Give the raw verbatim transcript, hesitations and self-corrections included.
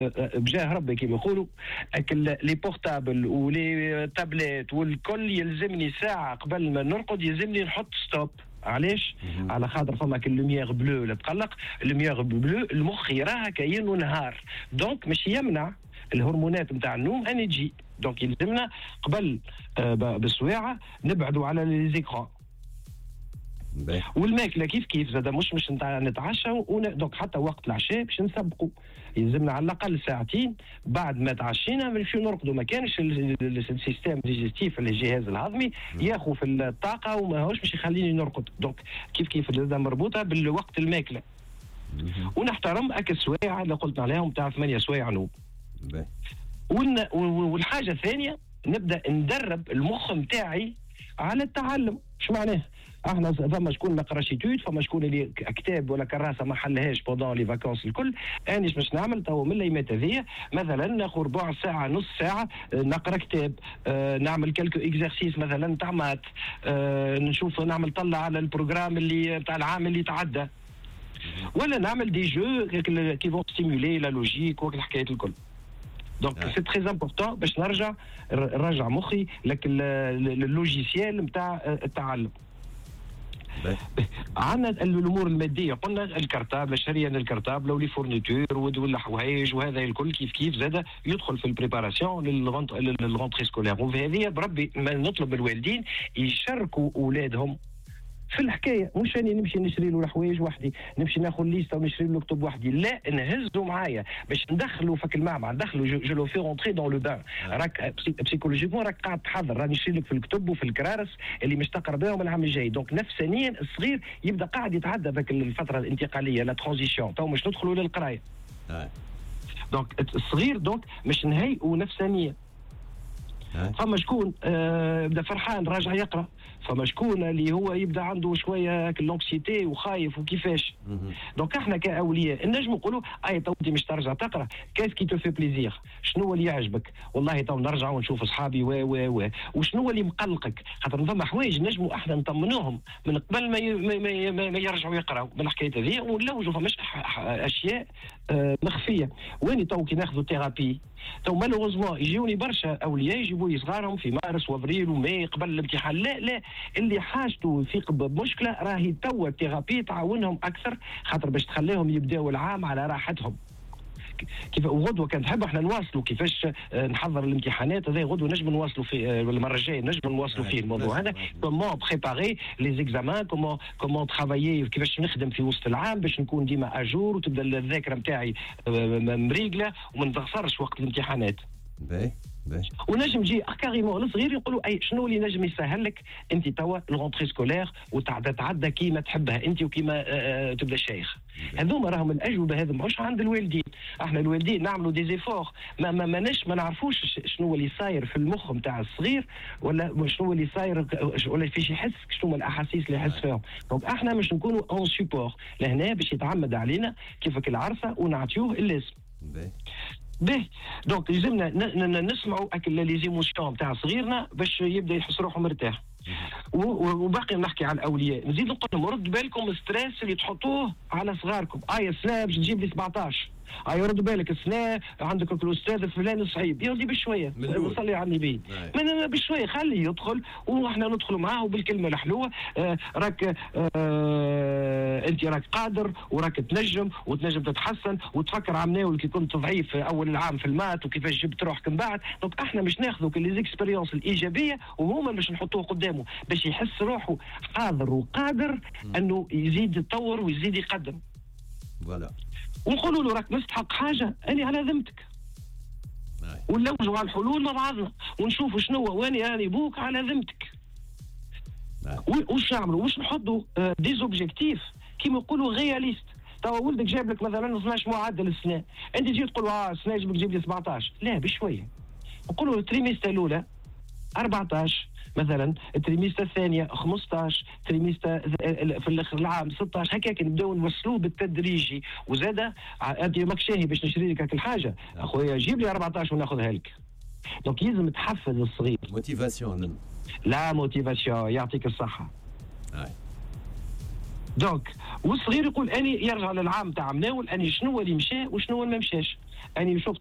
بجاه ربي كما يقولوا لي بورتابل ولي تابلت والكل يلزمني ساعه قبل ما نرقد، يلزمني نحط ستوب. علاش؟ على خاطر فما كل لوميير بلو اللي تقلق، اللوميير بلو المخ يراها كأنه نهار، دونك مش يمنع الهرمونات نتاع النوم ان تجي. دونك يلزمنا قبل آه بسواعه نبعدوا على لي زيكران. والماكله كيف كيف زاد مش مش نتعشى ون... دونك حتى وقت العشاء باش نسبقوا يلزمنا على الاقل ساعتين بعد ما تعشينا نمشيو نرقدوا. ما كانش السيستم ديجستيف الجهاز الهضمي ياخذ في الطاقه وما هوش باش يخليني نرقد. دونك كيف كيف زاد مربوطه بالوقت الماكله. ونحترم اك السوايع اللي قلت عليهم تاع ثمانية سوايع نوم. والحاجه الثانيه نبدا ندرب المخ نتاعي على التعلم. شو معناه؟ احنا فما شكون نقرا شيتود، فما شكون اللي كتاب ولا كراسه ما حلهاش بودون لي فاكونس الكل. انا باش نعمل تو من الايامات هذيا مثلا ناخذ ربع ساعه نص ساعه نقرا كتاب، آه نعمل كالكو اكزرسيس مثلا تاع مات، آه نشوف نعمل طلع على البروجرام اللي تاع العام اللي تعدى، ولا نعمل دي جو كي فون ستيمولي لا لوجيك والحكايات الكل. دونك سي تري امبورطون باش نرجع نرجع مخي لك اللوجيسيال نتاع التعلم. عندنا الامور الماديه قلنا الكرتابله، شريان الكرتابله ولي فورنيتور والحوايج وهذا الكل كيف كيف زاد يدخل في البريباراسيون للغونتري سكولير. وفي هذه بربي ما نطلب الوالدين يشاركوا اولادهم في الحكايه، مش اني نمشي نشري له الحوايج وحدي، نمشي ناخذ ليسته ونشري له كتب وحدي، لا نهزوا معايا باش ندخلوا فك المعمعة، ندخلوا جو لو في رونتري دون لو بان. راك بسيكولوجيكمون راك قاعد تحضر، راني نشري لك في الكتب وفي الكرارس اللي مش تقرا بهم العام الجاي. دونك نفسانيا الصغير يبدا قاعد يتعدى ذاك الفتره الانتقاليه لا ترانزيسيون، تو مش ندخلوا للقرايه. دونك الصغير دونك مش نهيئوا نفسانيا. فما شكون آه بدا فرحان راجع يقرا، فما شكون اللي هو يبدا عنده شويه لونكسيتي وخايف وكيفاش. دونك احنا كاولياء نجم نقولوا اي تو انت مش ترجع تقرا، كيف كي تو في بليزير، شنو اللي يعجبك؟ والله تو نرجع ونشوف اصحابي و و و وشنو اللي مقلقك؟ خاطر فما حوايج نجموا احنا نطمنوهم من قبل ما ي... ما, ما, ما, ما يرجعوا يقراوا من الحكايه هذه، ونلوجوا فماش اشياء آه مخفيه. وين تو كي ناخذوا ثيرابي تو مالوغوزمون يجيوني برشا اولياء يجيبوا لي صغارهم في مارس وابريل وماي قبل الامتحان، لا لا اللي حاجته في بمشكله راهي توا الثيرابي تعاونهم اكثر خاطر باش تخليهم يبداوا العام على راحتهم. كيف وغدوه كان تحب احنا نواصلوا كيفاش نحضر الامتحانات هذا، غدوه نجم نواصلوا في المره الجايه نجم نواصلوا فيه الموضوع هذا، كومون بريباري لي زيكزامان، كومون كومون ترافايي كيفاش نخدم في وسط العام باش نكون ديما اجور وتبدا الذاكره نتاعي مريقله وما نتغفرش وقت الامتحانات. باهي باهي. ونجم جي كاريمون الصغير يقولوا اي شنو اللي نجم يسهل لك انت توا الغونتري سكولير وتتعدى كيما تحبها انت وكيما آه تبدا شيخ. هذوما راهم الاجوبه، هذا ماهوش عند الوالدين. احنا الوالدين نعملوا دي زيفور ما ما ماناش ما نعرفوش شنو اللي صاير في المخ نتاع الصغير ولا شنو اللي صاير ولا فيش يحس، شنو الاحاسيس اللي يحس فيهم. دونك احنا مش نكونوا اون سيبور لهنا باش يتعمد علينا كيفك العرسه ونعطيوه اللازم. باهي. دونك لازمنا نسمعوا لي زيموسيون تاع صغيرنا باش يبدا يحس روحه مرتاح. وباقي نحكي على الاولياء، نزيد نقول لهم رد بالكم الستريس اللي تحطوه على صغاركم. اي السنه باش تجيب لي سبعطاش، اي رد بالك السنه عندك الاستاذ الفلاني صعيب، يا ودي بشويه نصلي على النبي من بشويه خليه يدخل واحنا ندخلوا معاه بالكلمه الحلوه. آه راك آه انت راك قادر وراك تنجم وتنجم تتحسن وتفكر عمناول كي كنت ضعيف في اول العام في المات وكيفاش جبت روحك من بعد. دونك احنا مش ناخذوا كل لي اكسبيريونس الايجابيه وهما باش نحطوه قدامه باش يحس روحه حاضر وقادر انه يزيد يتطور ويزيد يقدم. فوالا. ونقولوا له راك مستحق حاجه اني على ذمتك. ونلوجوا على الحلول مع بعضنا ونشوفوا شنو واني اني بوك على ذمتك. وش نعملوا؟ وش نحطوا دي زوبجيكتيف كيما يقولوا رياليست. توا ولدك جاب لك مثلا اثناش معدل السنه، انت تجي تقول اه السنه يجيبك تجيب لي سبعطاش، لا بشويه. نقولوا التريميستر الاولى أربعطاش مثلا، التريميستر الثانيه خمسطاش، تريميستر في الاخر العام ستطاش، هكاك نبداو نوصلوه بالتدريجي. وزاده انت ماك شاهي باش نشري لك هاك الحاجه اخويا جيب لي أربعطاش وناخذها لك. دونك لازم تحفز الصغير. موتيفاسيون. لا موتيفاسيون يعطيك الصحه. دونك والصغير يقول اني يرجع للعام تاع مناول اني شنو اللي مشى وشنو اللي ما مشاش، اني نشوف